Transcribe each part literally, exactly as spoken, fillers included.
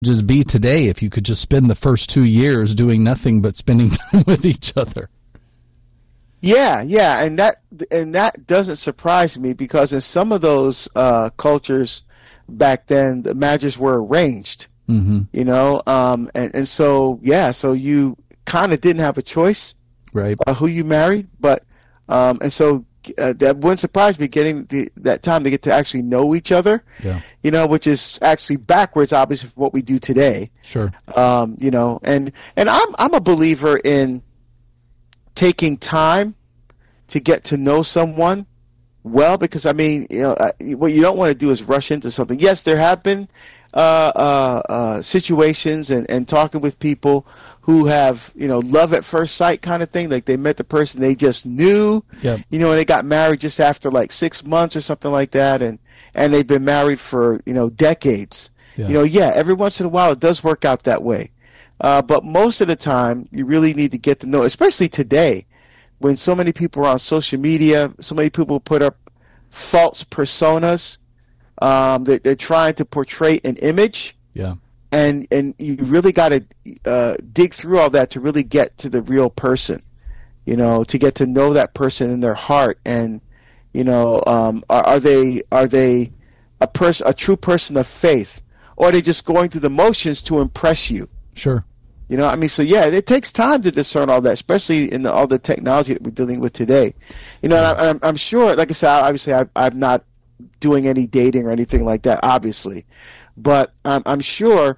just be today if you could just spend the first two years doing nothing but spending time with each other. Yeah, yeah, and that and that doesn't surprise me because in some of those uh, cultures back then, the marriages were arranged. Mm-hmm. You know, um, and and so yeah, so you kind of didn't have a choice, right? Uh, who you married, but um, and so uh, that wouldn't surprise me getting the, that time to get to actually know each other. Yeah, you know, which is actually backwards, obviously, from what we do today. Sure. Um, you know, and and I'm I'm a believer in taking time to get to know someone well, because I mean, you know, uh, what you don't want to do is rush into something. Yes, there have been uh, uh, uh, situations and, and talking with people who have, you know, love at first sight kind of thing. Like they met the person they just knew, yep. you know, and they got married just after like six months or something like that, and and they've been married for, you know, decades. Yeah. You know, yeah, every once in a while it does work out that way. Uh, but most of the time, you really need to get to know, especially today, when so many people are on social media, so many people put up false personas. Um, they're, they're trying to portray an image. Yeah. And and you really got to uh, dig through all that to really get to the real person, you know, to get to know that person in their heart. And, you know, um, are, are they are they a person, a true person of faith, or are they just going through the motions to impress you? Sure. You know, I mean, so yeah, it takes time to discern all that, especially in the, all the technology that we're dealing with today. You know, and I'm, I'm sure, like I said, obviously I, I'm not doing any dating or anything like that, obviously. But um, I'm sure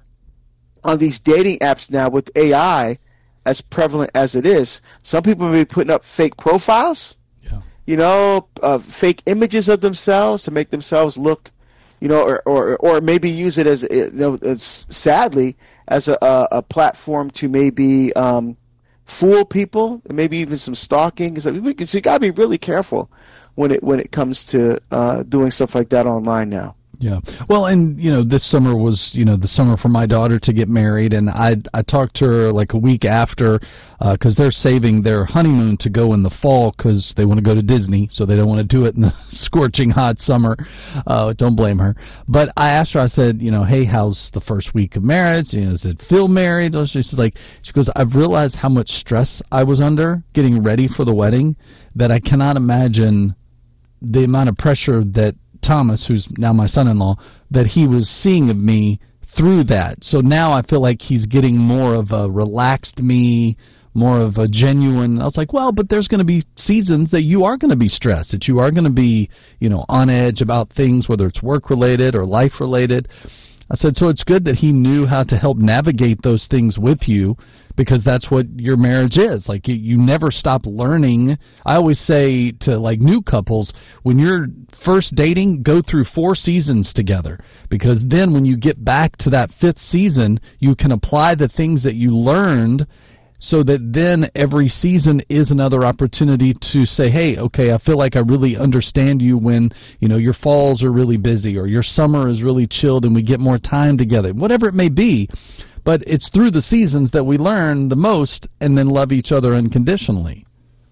on these dating apps now with A I, as prevalent as it is, some people may be putting up fake profiles, yeah. you know, uh, fake images of themselves to make themselves look, you know, or, or, or maybe use it as, you know, as, sadly, as a, a, a platform to maybe um, fool people, and maybe even some stalking. So, we can, so you got to be really careful when it when it comes to uh, doing stuff like that online now. Yeah. Well, and, you know, this summer was, you know, the summer for my daughter to get married, and I I talked to her like a week after because uh, they're saving their honeymoon to go in the fall because they want to go to Disney, so they don't want to do it in the scorching hot summer. Uh, don't blame her. But I asked her, I said, you know, hey, how's the first week of marriage? You know, does it feel married? She's like, she goes, I've realized how much stress I was under getting ready for the wedding that I cannot imagine the amount of pressure that Thomas, who's now my son-in-law, that he was seeing of me through that. So now I feel like he's getting more of a relaxed me, more of a genuine. I was like, well, but there's going to be seasons that you are going to be stressed, that you are going to be, you know, on edge about things, whether it's work-related or life-related. I said, so it's good that he knew how to help navigate those things with you, because that's what your marriage is. Like, you, you never stop learning. I always say to, like, new couples, when you're first dating, go through four seasons together, because then when you get back to that fifth season, you can apply the things that you learned, so that then every season is another opportunity to say, hey, okay, I feel like I really understand you when, you know, your falls are really busy or your summer is really chilled and we get more time together, whatever it may be. But it's through the seasons that we learn the most and then love each other unconditionally.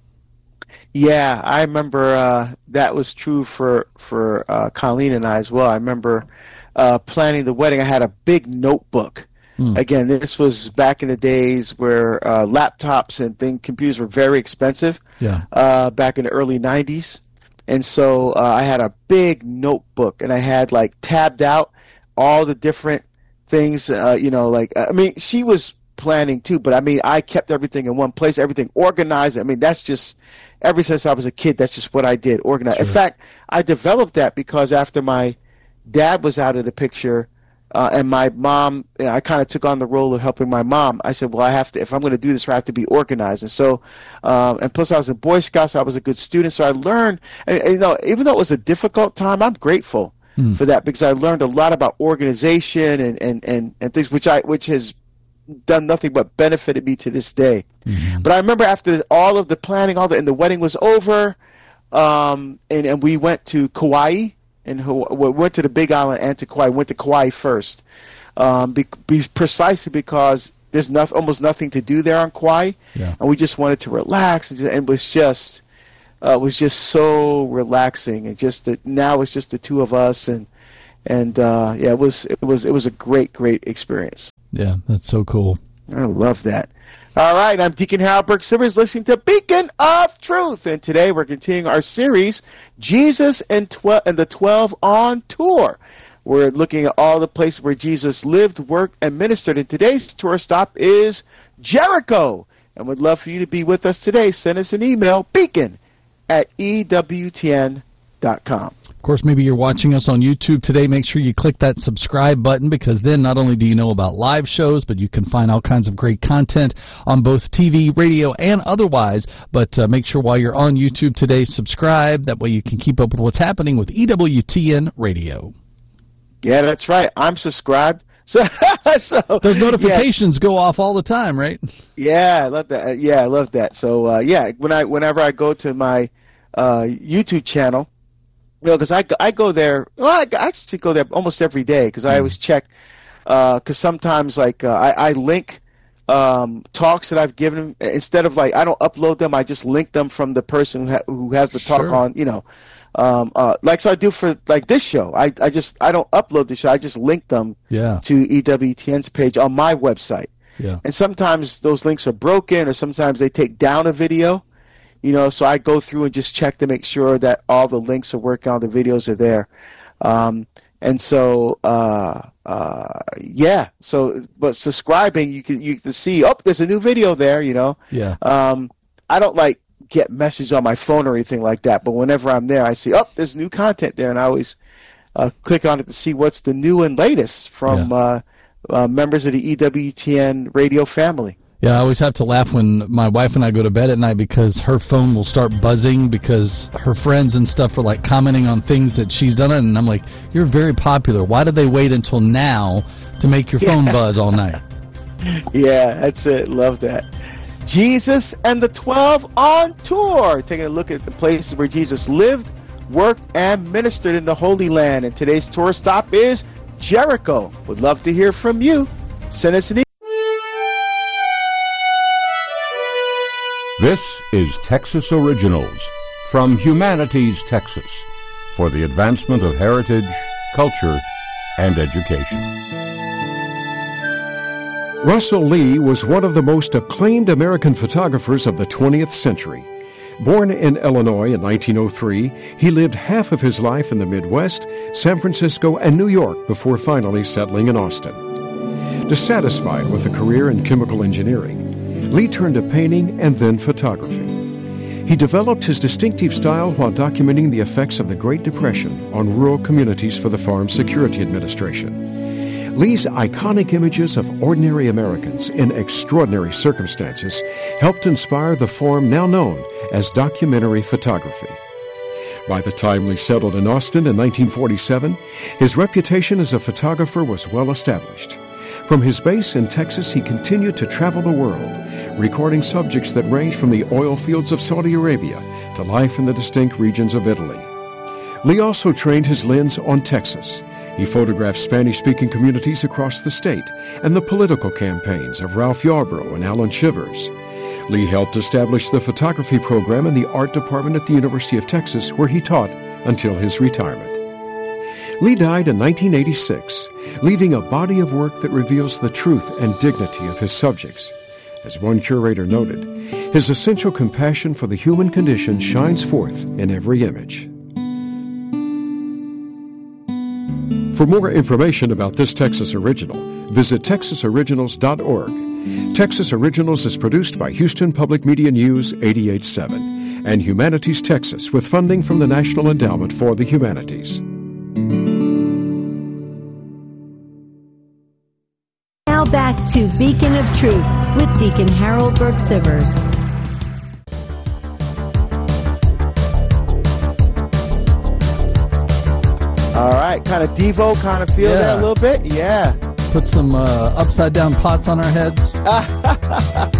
Yeah, I remember uh, that was true for, for uh, Colleen and I as well. I remember uh, planning the wedding. I had a big notebook. Hmm. Again, this was back in the days where uh, laptops and thing, computers were very expensive. Yeah. Uh, back in the early nineties, and so uh, I had a big notebook, and I had like tabbed out all the different things. Uh, you know, like I mean, she was planning too, but I mean, I kept everything in one place, everything organized. I mean, that's just ever since I was a kid, that's just what I did, organize. Sure. In fact, I developed that because after my dad was out of the picture. Uh, and my mom, you know, I kind of took on the role of helping my mom. I said, well, I have to, if I'm going to do this, I have to be organized. And so, um, and plus I was in Boy Scouts, so I was a good student. So I learned, and, and, you know, even though it was a difficult time, I'm grateful mm. for that, because I learned a lot about organization and, and, and, and things which I, which has done nothing but benefited me to this day. Mm-hmm. But I remember after all of the planning, all the, and the wedding was over, um, and, and we went to Kauai. And we went to the Big Island and to Kauai. Went to Kauai first, um, be, be precisely because there's not, almost nothing to do there on Kauai, yeah. and we just wanted to relax. And, just, and it was just, uh, it was just so relaxing. And just the, now it's just the two of us, and And uh, yeah, it was it was it was a great great experience. Yeah, that's so cool. I love that. All right, I'm Deacon Harold Burke Sivers, listening to Beacon of Truth, and today we're continuing our series, Jesus and, tw- and the Twelve on Tour. We're looking at all the places where Jesus lived, worked, and ministered, and today's tour stop is Jericho. And we'd love for you to be with us today. Send us an email, beacon at E W T N dot com. Of course, maybe you're watching us on YouTube today. Make sure you click that subscribe button, because then not only do you know about live shows, but you can find all kinds of great content on both T V, radio, and otherwise. But uh, make sure while you're on YouTube today, subscribe. That way you can keep up with what's happening with E W T N Radio. Yeah, that's right. I'm subscribed. So, so those notifications yeah. go off all the time, right? Yeah, I love that. Yeah, I love that. So, uh, yeah, when I whenever I go to my uh, YouTube channel, you know, because I, I go there, well, I actually go there almost every day, because I always check, because uh, sometimes, like, uh, I, I link um, talks that I've given, instead of, like, I don't upload them, I just link them from the person who, ha- who has the talk sure. on, you know, um, uh, like, so I do for, like, this show. I, I just, I don't upload the show, I just link them yeah. to E W T N's page on my website. Yeah. And sometimes those links are broken, or sometimes they take down a video. You know, so I go through and just check to make sure that all the links are working, all the videos are there. Um, and so, uh, uh, yeah, so, but subscribing, you can, you can see, oh, there's a new video there, you know. Yeah. Um, I don't like get messages on my phone or anything like that, but whenever I'm there, I see, oh, there's new content there, and I always, uh, click on it to see what's the new and latest from, yeah. uh, uh, members of the E W T N radio family. Yeah, I always have to laugh when my wife and I go to bed at night, because her phone will start buzzing because her friends and stuff are like commenting on things that she's done, and I'm like, you're very popular. Why did they wait until now to make your phone yeah. buzz all night? Yeah, that's it. Love that. Jesus and the Twelve on Tour, taking a look at the places where Jesus lived, worked, and ministered in the Holy Land. And today's tour stop is Jericho. Would love to hear from you. Send us an email. This is Texas Originals from Humanities, Texas, for the advancement of heritage, culture, and education. Russell Lee was one of the most acclaimed American photographers of the twentieth century. Born in Illinois in nineteen oh three, he lived half of his life in the Midwest, San Francisco, and New York before finally settling in Austin. Dissatisfied with a career in chemical engineering, Lee turned to painting and then photography. He developed his distinctive style while documenting the effects of the Great Depression on rural communities for the Farm Security Administration. Lee's iconic images of ordinary Americans in extraordinary circumstances helped inspire the form now known as documentary photography. By the time Lee settled in Austin in nineteen forty-seven, his reputation as a photographer was well established. From his base in Texas, he continued to travel the world, recording subjects that range from the oil fields of Saudi Arabia to life in the distinct regions of Italy. Lee also trained his lens on Texas. He photographed Spanish-speaking communities across the state and the political campaigns of Ralph Yarborough and Alan Shivers. Lee helped establish the photography program in the art department at the University of Texas, where he taught until his retirement. Lee died in nineteen eighty-six, leaving a body of work that reveals the truth and dignity of his subjects. As one curator noted, his essential compassion for the human condition shines forth in every image. For more information about this Texas Original, visit texas originals dot org. Texas Originals is produced by Houston Public Media News eighty-eight point seven and Humanities Texas with funding from the National Endowment for the Humanities. Now back to Beacon of Truth with Deacon Harold Burke Sivers. All right, kind of Devo, kind of feel Yeah. that a little bit? Yeah. Put some uh, upside down pots on our heads.